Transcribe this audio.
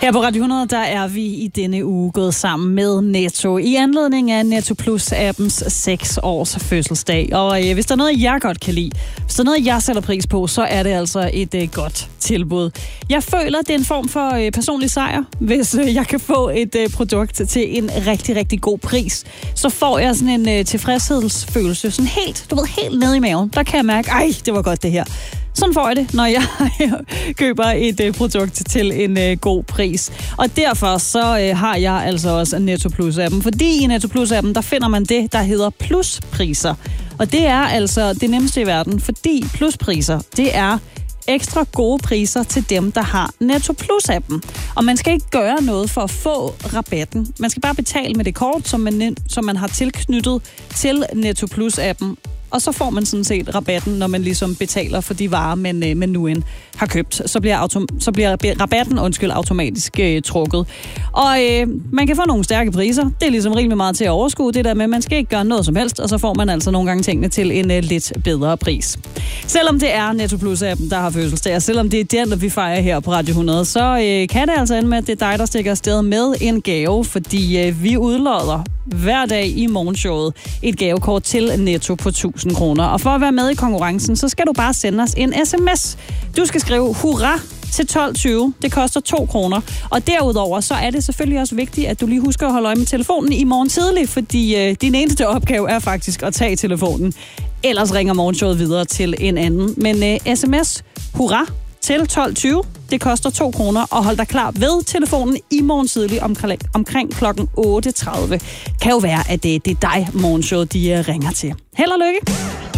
Her på Radio 100, der er vi i denne uge gået sammen med Netto i anledning af Netto Plus-appens 6 års fødselsdag. Og hvis der er noget, jeg godt kan lide, hvis der er noget, jeg sætter pris på, så er det altså et godt tilbud. Jeg føler, det er en form for personlig sejr, hvis jeg kan få et produkt til en rigtig, rigtig god pris. Så får jeg sådan en tilfredshedsfølelse, sådan helt nede i maven. Der kan jeg mærke, det var godt det her. Sådan får jeg det, når jeg køber et produkt til en god pris. Og derfor så har jeg altså også Netto Plus-appen. Fordi i Netto Plus-appen, der finder man det, der hedder pluspriser. Og det er altså det nemmeste i verden, fordi pluspriser, det er ekstra gode priser til dem, der har Netto Plus-appen. Og man skal ikke gøre noget for at få rabatten. Man skal bare betale med det kort, som man har tilknyttet til Netto Plus-appen. Og så får man sådan set rabatten, når man ligesom betaler for de varer, man nu end har købt. Så bliver rabatten automatisk trukket. Og man kan få nogle stærke priser. Det er ligesom rimelig meget til at overskue. Det der med, at man skal ikke gøre noget som helst, og så får man altså nogle gange tingene til en lidt bedre pris. Selvom det er Netto Plus-appen, der har fødselsdag, og selvom det er den, der vi fejrer her på Radio 100, så kan det altså ende med, at det er dig, der stikker afsted med en gave, fordi vi udlodder hver dag i morgenshowet et gavekort til Netto på 1.000 kroner. Og for at være med i konkurrencen, så skal du bare sende os en sms. Du skal skrive hurra til 12.20. Det koster 2 kroner. Og derudover, så er det selvfølgelig også vigtigt, at du lige husker at holde øje med telefonen i morgen tidlig, fordi din eneste opgave er faktisk at tage telefonen. Ellers ringer morgenshowet videre til en anden. Men sms hurra til 12.20. Det koster 2 kroner, og hold dig klar ved telefonen i morgen tidlig omkring klokken 8.30. Kan jo være, at det er dig, morgenshowet de ringer til. Held og lykke!